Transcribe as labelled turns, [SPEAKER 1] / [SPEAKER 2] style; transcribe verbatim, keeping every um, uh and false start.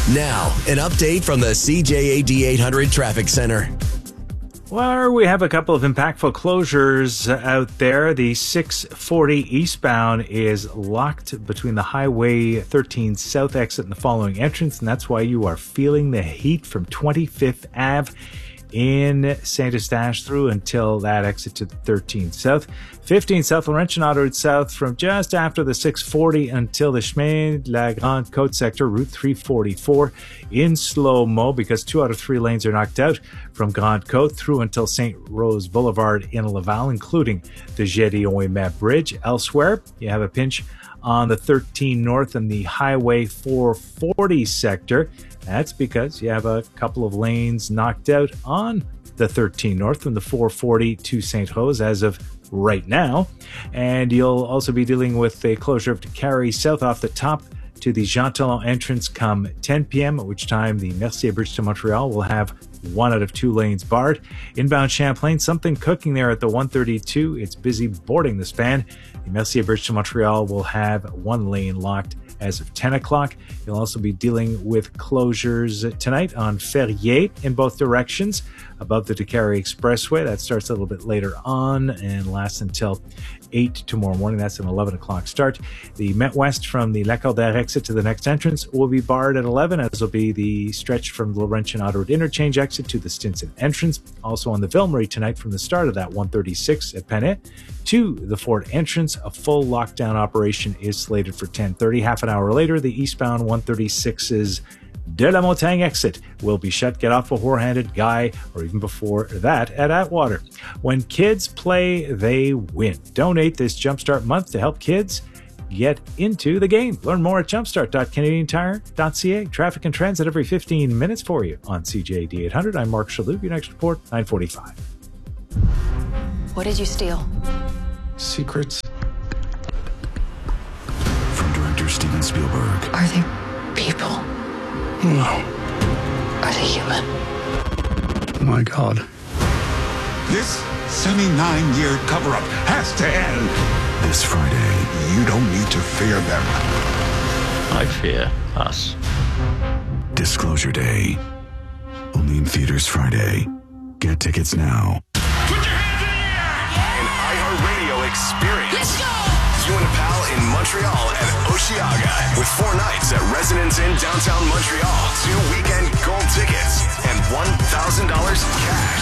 [SPEAKER 1] Now, an update from the C J A D eight hundred Traffic Center.
[SPEAKER 2] Well, we have a couple of impactful closures out there. The six forty eastbound is locked between the Highway thirteen South exit and the following entrance, and that's why you are feeling the heat from twenty-fifth Avenue in Saint Eustache through until that exit to the thirteen South. fifteen South Laurentian Autoroute South from just after the six forty until the Chemin de la Grande Côte sector, Route three forty-four in slow-mo because two out of three lanes are knocked out from Grande Côte through until Saint Rose Boulevard in Laval, including the Gédéon-Aimé Bridge. Elsewhere, you have a pinch on the thirteen North and the Highway four forty sector. That's because you have a couple of lanes knocked out on the thirteen North from the four forty to Saint Rose as of right now. And you'll also be dealing with a closure of Carrie South off the top to the Jean Talon entrance come ten p.m., at which time the Mercier Bridge to Montreal will have one out of two lanes barred. Inbound Champlain, something cooking there at the one thirty-two. It's busy boarding the span. The Mercier Bridge to Montreal will have one lane locked as of ten o'clock. You'll also be dealing with closures tonight on Ferrier in both directions above the Décarie Expressway. That starts a little bit later on and lasts until eight tomorrow morning. That's an eleven o'clock start. The Met West from the Lacordaire exit to the next entrance will be barred at eleven, as will be the stretch from the Laurentian Autoroute interchange exit to the Stinson entrance. Also on the Ville Marie tonight from the start of that one thirty-six at Pennet to the Fort entrance. A full lockdown operation is slated for ten thirty. Half an hour later, the eastbound one thirty-six's De La Montagne exit will be shut. Get off a Whore-Handed Guy, or even before that at Atwater. When kids play, they win. Donate this Jumpstart month to help kids get into the game. Learn more at jumpstart dot canadian tire dot c a. Traffic and transit every fifteen minutes for you on C J A D eight hundred. I'm Mark Shalhoub. Your next report, nine forty-five.
[SPEAKER 3] What did you steal?
[SPEAKER 4] Secrets from director Steven Spielberg.
[SPEAKER 3] Are they people?
[SPEAKER 4] No.
[SPEAKER 3] Are they human?
[SPEAKER 4] My God.
[SPEAKER 5] This seventy-nine-year cover-up has to end.
[SPEAKER 4] This Friday.
[SPEAKER 5] You don't need to fear them.
[SPEAKER 6] I fear us.
[SPEAKER 4] Disclosure Day. Only in theaters Friday. Get tickets now.
[SPEAKER 7] Put your hands in the air! An iHeartRadio experience. Let's go! You and a pal in Montreal and Oshiaga with four nights at Residence Inn downtown Montreal, two weekend gold tickets, and one thousand dollars cash.